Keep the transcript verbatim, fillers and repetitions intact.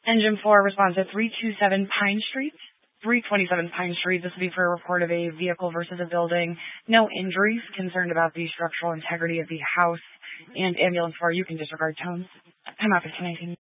Engine four responds at three two seven Pine Street. three twenty-seven Pine Street. This will be for a report of a vehicle versus a building. No injuries. Concerned about the structural integrity of the house. And ambulance four, you can disregard tones. I'm out for tonight.